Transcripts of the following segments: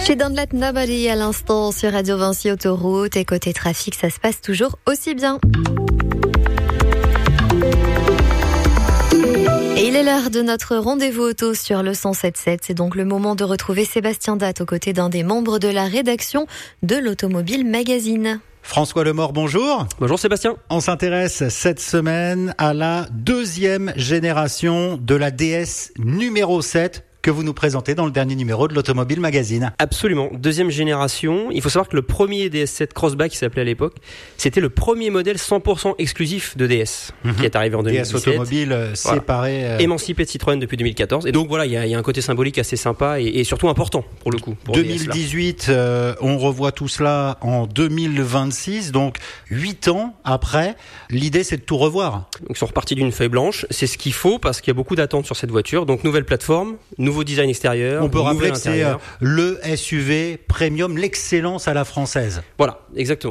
Chez Don't Let Nobody à l'instant sur Radio Vinci Autoroute, et côté trafic, ça se passe toujours aussi bien. Et il est l'heure de notre rendez-vous auto sur le 107.7. C'est donc le moment de retrouver Sébastien Datte aux côtés d'un des membres de la rédaction de l'Automobile Magazine. François Lemort, bonjour. Bonjour Sébastien. On s'intéresse cette semaine à la deuxième génération de la DS numéro 7 que vous nous présentez dans le dernier numéro de l'Automobile Magazine. Absolument, deuxième génération. Il faut savoir que le premier DS7 Crossback, qui s'appelait à l'époque, c'était le premier modèle 100% exclusif de DS, qui est arrivé en 2017. DS Automobile séparé. Émancipé de Citroën depuis 2014. Et donc voilà, il y a un côté symbolique assez sympa et surtout important pour le coup. Pour 2018, on revoit tout cela en 2026, donc 8 ans après. L'idée, c'est de tout revoir. Donc ils sont repartis d'une feuille blanche. C'est ce qu'il faut parce qu'il y a beaucoup d'attentes sur cette voiture. Donc nouvelle plateforme, nouveau design extérieur. On peut rappeler que c'est le SUV premium, l'excellence à la française. Voilà, exactement.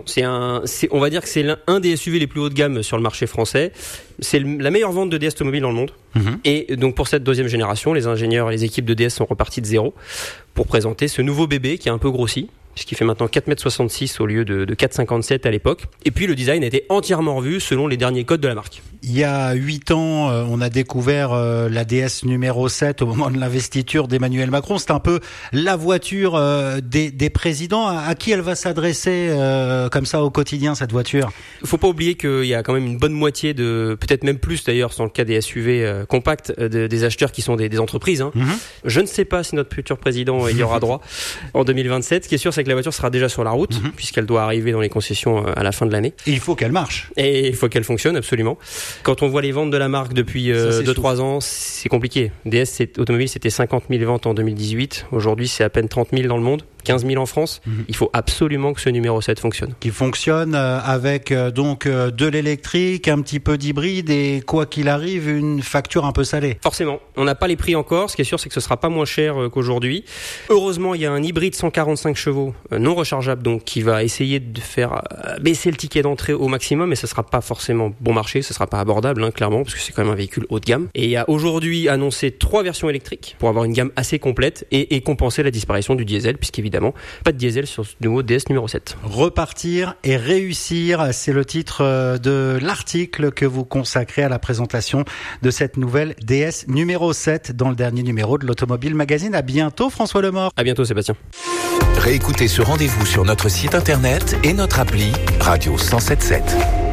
On va dire que c'est un des SUV les plus haut de gamme sur le marché français. C'est la meilleure vente de DS automobile dans le monde. Et donc pour cette deuxième génération, les ingénieurs et les équipes de DS sont repartis de zéro pour présenter ce nouveau bébé qui est un peu grossi, puisqu'il fait maintenant 4,66 m au lieu de 4,57 à l'époque. Et puis le design a été entièrement revu selon les derniers codes de la marque. Il y a 8 ans, on a découvert la DS numéro 7 au moment de l'investiture d'Emmanuel Macron. C'est un peu la voiture des présidents. À qui elle va s'adresser comme ça au quotidien, cette voiture ? Il ne faut pas oublier qu'il y a quand même une bonne moitié peut-être même plus d'ailleurs, dans le cas des SUV compacts, des acheteurs qui sont des entreprises. Je ne sais pas si notre futur président y aura droit en 2027. Ce qui est sûr, c'est que la voiture sera déjà sur la route, puisqu'elle doit arriver dans les concessions à la fin de l'année. Et il faut qu'elle marche. Et il faut qu'elle fonctionne, absolument. Quand on voit les ventes de la marque depuis 2-3 ans, c'est compliqué. DS Automobile, c'était 50 000 ventes en 2018. Aujourd'hui, c'est à peine 30 000 dans le monde. 15 000 en France. Il faut absolument que ce numéro 7 fonctionne. Qui fonctionne avec donc de l'électrique, un petit peu d'hybride et quoi qu'il arrive, une facture un peu salée. Forcément. On n'a pas les prix encore. Ce qui est sûr, c'est que ce sera pas moins cher qu'aujourd'hui. Heureusement, il y a un hybride 145 chevaux non rechargeable, donc qui va essayer de faire baisser le ticket d'entrée au maximum, mais ce sera pas forcément bon marché, ce sera pas abordable, clairement, parce que c'est quand même un véhicule haut de gamme. Et il y a aujourd'hui annoncé 3 versions électriques pour avoir une gamme assez complète et compenser la disparition du diesel, puisqu'évidemment, pas de diesel sur ce nouveau DS numéro 7. Repartir et réussir, c'est le titre de l'article que vous consacrez à la présentation de cette nouvelle DS numéro 7 dans le dernier numéro de l'Automobile Magazine. À bientôt François Lemort. À bientôt Sébastien. Réécoutez ce rendez-vous sur notre site internet et notre appli Radio 107.7.